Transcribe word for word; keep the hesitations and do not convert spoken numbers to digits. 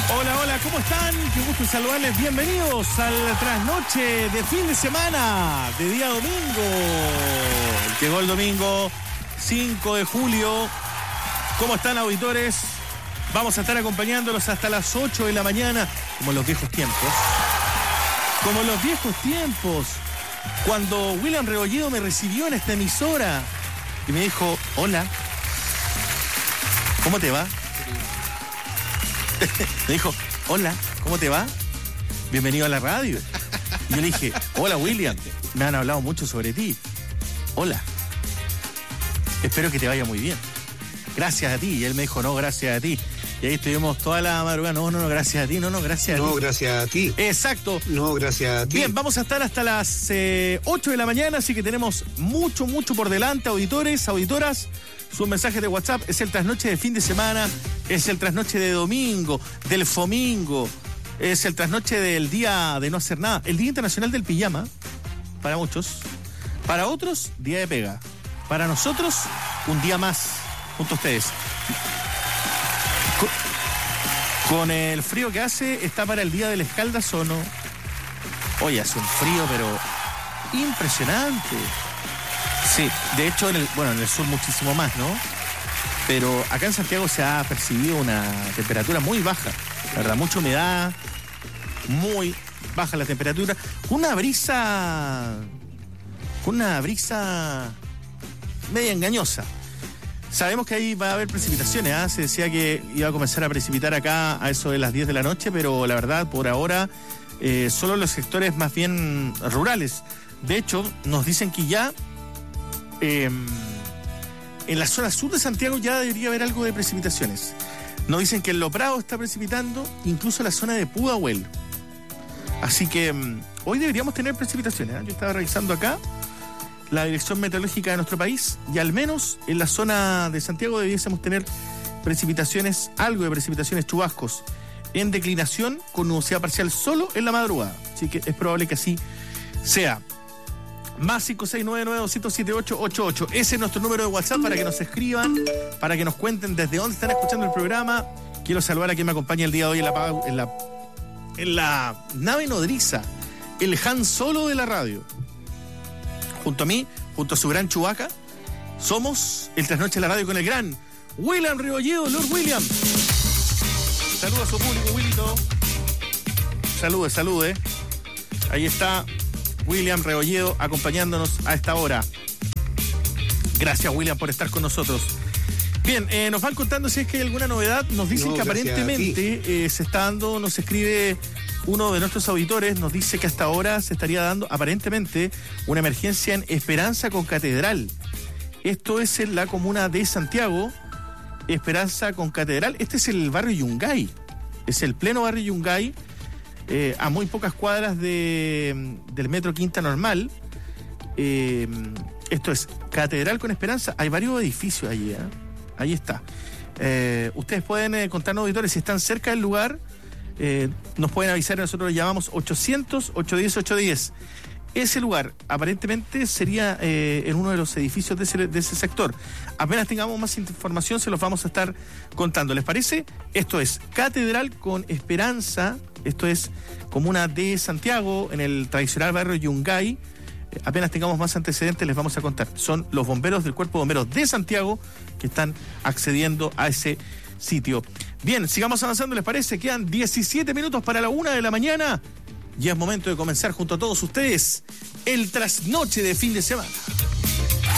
Hola, hola, ¿cómo están? Qué gusto saludarles. Bienvenidos al trasnoche de fin de semana, de día domingo. Llegó el domingo cinco de julio. ¿Cómo están, auditores? Vamos a estar acompañándolos hasta las ocho de la mañana, como en los viejos tiempos. Como en los viejos tiempos, cuando William Rebolledo me recibió en esta emisora y me dijo, hola, ¿cómo te va? Me dijo, hola, ¿cómo te va? Bienvenido a la radio. Y yo le dije, hola, William, me han hablado mucho sobre ti. Hola, espero que te vaya muy bien. Gracias a ti. Y él me dijo, no, gracias a ti. Y ahí estuvimos toda la madrugada. No, no, no, gracias a ti. No, no, gracias a no, ti. No, gracias a ti. Exacto. No, gracias a ti. Bien, vamos a estar hasta las eh, ocho de la mañana, así que tenemos mucho, mucho por delante, auditores, auditoras. Sus mensajes de WhatsApp. Es el trasnoche de fin de semana, es el trasnoche de domingo, del fomingo, es el trasnoche del día de no hacer nada, el Día Internacional del Pijama, para muchos. Para otros, día de pega. Para nosotros, un día más, junto a ustedes. Con, con el frío que hace, está para el día del escaldazono. Oye, hace un frío, pero impresionante. Sí, de hecho, en el, bueno, en el sur muchísimo más, ¿no? Pero acá en Santiago se ha percibido una temperatura muy baja, la verdad, mucha humedad, muy baja la temperatura, con una brisa, con una brisa media engañosa. Sabemos que ahí va a haber precipitaciones, ¿eh? Se decía que iba a comenzar a precipitar acá a eso de las diez de la noche, pero la verdad, por ahora, eh, solo los sectores más bien rurales. De hecho, nos dicen que ya Eh, en la zona sur de Santiago ya debería haber algo de precipitaciones. Nos dicen que en Lo Prado está precipitando, incluso la zona de Pudahuel. Así que um, hoy deberíamos tener precipitaciones, ¿eh? Yo estaba revisando acá la dirección meteorológica de nuestro país y al menos en la zona de Santiago debiésemos tener precipitaciones, algo de precipitaciones, chubascos en declinación con nubosidad parcial solo en la madrugada. Así que es probable que así sea. Más cinco seis nueve nueve dos cero siete ocho ocho ocho. Ese es nuestro número de WhatsApp para que nos escriban, para que nos cuenten desde dónde están escuchando el programa. Quiero saludar a quien me acompaña el día de hoy en la, en la, en la nave nodriza, el Han Solo de la radio. Junto a mí, junto a su gran Chewbacca, somos el Trasnoche de la Radio con el gran William Rebolledo, Lord William. Saluda a su público, Willito. Salude, salude. Ahí está William Rebolledo acompañándonos a esta hora. Gracias, William, por estar con nosotros. Bien, eh, nos van contando si es que hay alguna novedad. Nos dicen no, que aparentemente eh, se está dando, nos escribe uno de nuestros auditores, nos dice que hasta ahora se estaría dando aparentemente una emergencia en Esperanza con Catedral. Esto es en la comuna de Santiago, Esperanza con Catedral. Este es el barrio Yungay, es el pleno barrio Yungay. Eh, a muy pocas cuadras de, del metro Quinta Normal. Eh, esto es Catedral con Esperanza. Hay varios edificios allí, ¿eh? Ahí está. Eh, ustedes pueden eh, contarnos, auditores, si están cerca del lugar, eh, nos pueden avisar y nosotros lo llamamos ochocientos, ochocientos diez, ochocientos diez. Ese lugar aparentemente sería eh, en uno de los edificios de ese, de ese sector. Apenas tengamos más información se los vamos a estar contando. ¿Les parece? Esto es Catedral con Esperanza. Esto es comuna de Santiago, en el tradicional barrio Yungay. Eh, apenas tengamos más antecedentes les vamos a contar. Son los bomberos del Cuerpo de Bomberos de Santiago que están accediendo a ese sitio. Bien, sigamos avanzando, ¿les parece? Quedan diecisiete minutos para la una de la mañana. Y es momento de comenzar junto a todos ustedes el trasnoche de fin de semana.